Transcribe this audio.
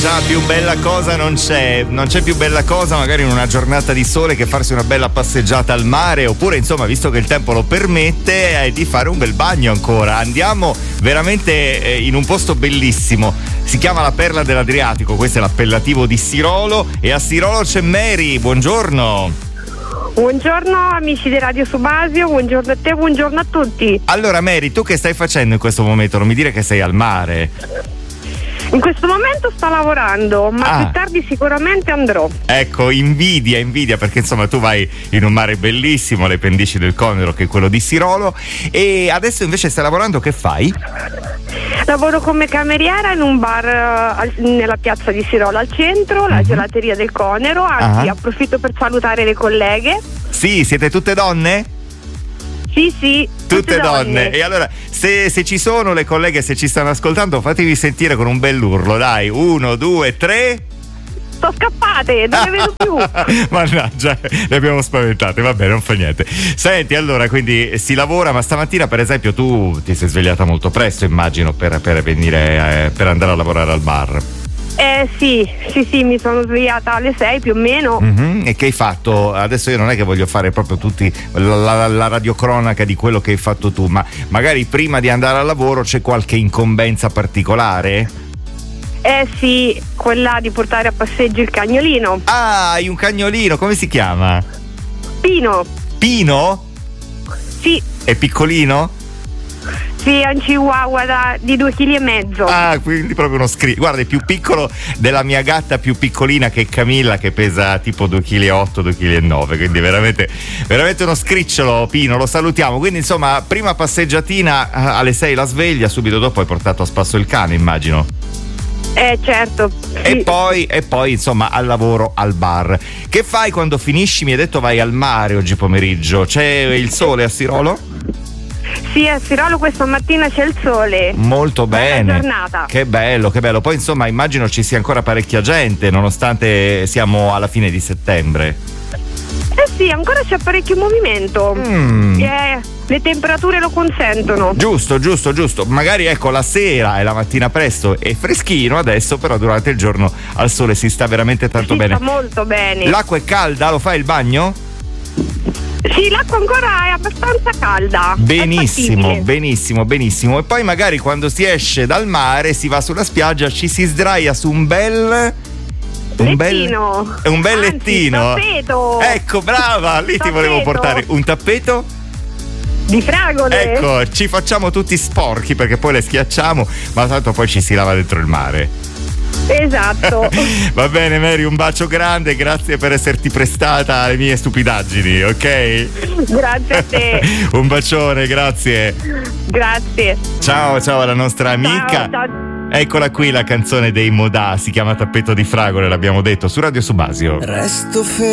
già, più bella cosa non c'è più bella cosa magari in una giornata di sole che farsi una bella passeggiata al mare, oppure insomma, visto che il tempo lo permette, di fare un bel bagno ancora. Andiamo veramente in un posto bellissimo, si chiama la Perla dell'Adriatico, questo è l'appellativo di Sirolo, e a Sirolo c'è Mary. Buongiorno. Buongiorno amici di Radio Subasio, buongiorno a te, buongiorno a tutti. Allora Mary, tu che stai facendo in questo momento? Non mi dire che sei al mare. In questo momento sto lavorando, ma più tardi sicuramente andrò. Ecco, invidia, perché insomma tu vai in un mare bellissimo, alle pendici del Conero, che è quello di Sirolo, e adesso invece stai lavorando, che fai? Lavoro come cameriera in un bar nella piazza di Sirolo al centro, la gelateria del Conero, anzi approfitto per salutare le colleghe. Sì, siete tutte donne? Sì, tutte donne. E allora, se ci sono le colleghe, se ci stanno ascoltando, fatevi sentire con un bell'urlo, dai. 1, 2, 3. Sono scappate, non le vedo più. Mannaggia, le abbiamo spaventate, vabbè, non fa niente. Senti, allora, quindi si lavora, ma stamattina per esempio tu ti sei svegliata molto presto, immagino, per venire per andare a lavorare al bar. Sì, mi sono svegliata alle 6 più o meno. E che hai fatto? Adesso io non è che voglio fare proprio tutti la radiocronaca di quello che hai fatto tu, ma magari prima di andare al lavoro c'è qualche incombenza particolare? Sì, quella di portare a passeggio il cagnolino. Ah, hai un cagnolino, come si chiama? Pino? Sì. È piccolino? Sì, è un chihuahua di 2,5 kg. Ah, quindi proprio uno guarda, è più piccolo della mia gatta più piccolina, che è Camilla, che pesa tipo 2,8 kg, 2,9 kg, quindi veramente uno scricciolo. Pino, lo salutiamo. Quindi insomma, prima passeggiatina alle 6 la sveglia, subito dopo hai portato a spasso il cane, immagino. Certo. Sì. E poi insomma al lavoro al bar. Che fai quando finisci? Mi hai detto vai al mare oggi pomeriggio. C'è il sole a Sirolo? Sì, a Sirolo questa mattina c'è il sole. Molto bene. Buona giornata. Che bello. Poi insomma immagino ci sia ancora parecchia gente, nonostante siamo alla fine di settembre. Sì, ancora c'è parecchio movimento. Le temperature lo consentono. Giusto. Magari ecco, la sera e la mattina presto è freschino adesso, però durante il giorno al sole si sta veramente tanto bene. Si sta molto bene. L'acqua è calda? Lo fai il bagno? Sì, l'acqua ancora è abbastanza calda. Benissimo. E poi magari quando si esce dal mare, si va sulla spiaggia, ci si sdraia su un bel lettino. È un bel lettino. Tappeto. Ecco, brava, lì ti volevo portare un tappeto di fragole. Ecco, ci facciamo tutti sporchi perché poi le schiacciamo, ma tanto poi ci si lava dentro il mare. Esatto. Va bene Mary, un bacio grande, grazie per esserti prestata alle mie stupidaggini, ok? Grazie a te. Un bacione, grazie. Grazie. Ciao alla nostra amica. Ciao. Eccola qui la canzone dei Modà, si chiama Tappeto di fragole, l'abbiamo detto, su Radio Subasio. Resto